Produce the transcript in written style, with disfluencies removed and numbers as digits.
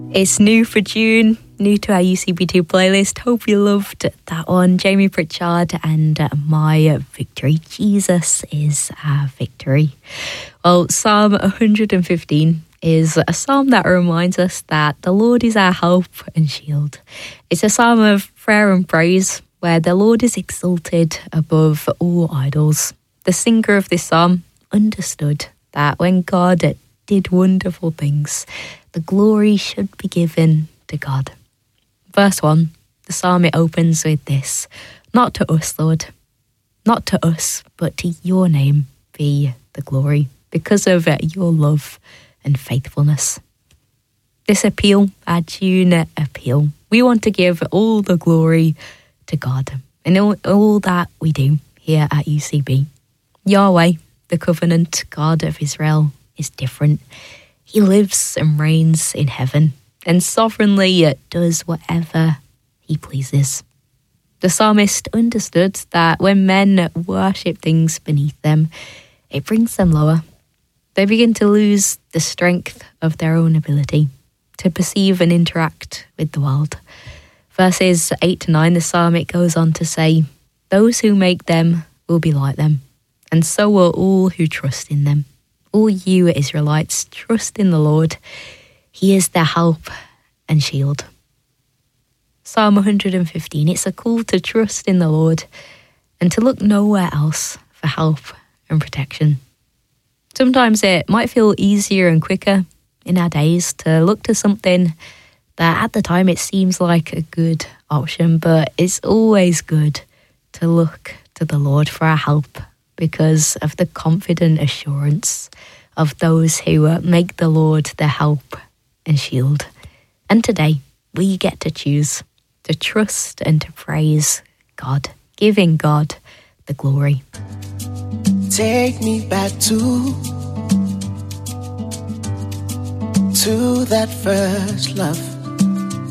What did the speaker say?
It's new for June, new to our UCB2 playlist. Hope you loved that one. Jamie Pritchard and My Victory. Jesus is our victory. Well, Psalm 115 is a psalm that reminds us that the Lord is our help and shield. It's a psalm of prayer and praise where the Lord is exalted above all idols. The singer of this psalm understood that when God did wonderful things, the glory should be given to God. Verse 1, the psalm, it opens with this: "Not to us, Lord, not to us, but to your name be the glory, because of your love and faithfulness." This appeal, our June appeal, we want to give all the glory to God in all that we do here at UCB. Yahweh, the covenant God of Israel, is different. He lives and reigns in heaven and sovereignly does whatever he pleases. The psalmist understood that when men worship things beneath them, it brings them lower. They begin to lose the strength of their own ability to perceive and interact with the world. Verses 8 to 9, the psalm, it goes on to say, "Those who make them will be like them, and so will all who trust in them. All you Israelites, trust in the Lord. He is their help and shield." Psalm 115, it's a call to trust in the Lord and to look nowhere else for help and protection. Sometimes it might feel easier and quicker in our days to look to something that at the time it seems like a good option, but it's always good to look to the Lord for our help, because of the confident assurance of those who make the Lord their help and shield. And today, we get to choose to trust and to praise God, giving God the glory. Take me back to that first love.